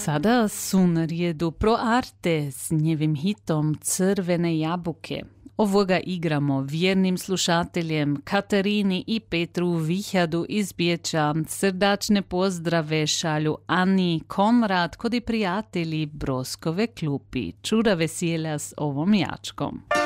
Sada su na redu Pro Arte s njevim hitom Crvene jabuke. Ovoga igramo vjernim slušateljem Katarini i Petru Vihjadu iz Bječa. Srdačne pozdrave šalju Ani Konrad kod i prijatelji Broskove klupi. Čuda veselja s ovom jačkom.